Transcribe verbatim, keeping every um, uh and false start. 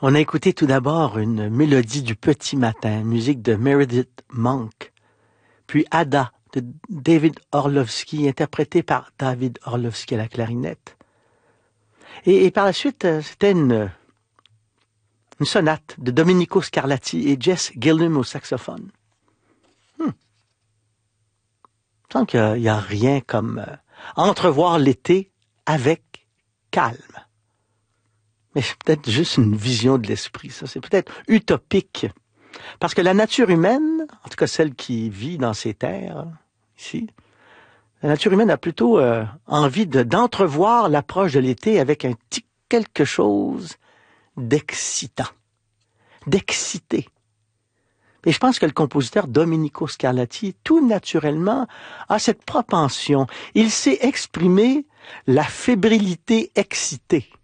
On a écouté tout d'abord une mélodie du petit matin, musique de Meredith Monk, puis Ada de David Orlovsky, interprétée par David Orlovsky à la clarinette. Et, et par la suite, c'était une, une sonate de Domenico Scarlatti et Jess Gilliam au saxophone. Hmm. Il me semble qu'il n'y a, a rien comme euh, entrevoir l'été avec calme. Mais c'est peut-être juste une vision de l'esprit, ça. C'est peut-être utopique. Parce que la nature humaine, en tout cas celle qui vit dans ces terres, ici, la nature humaine a plutôt euh, envie de, d'entrevoir l'approche de l'été avec un petit quelque chose d'excitant, d'excité. Et je pense que le compositeur Domenico Scarlatti, tout naturellement, a cette propension. Il sait exprimer la fébrilité excitée.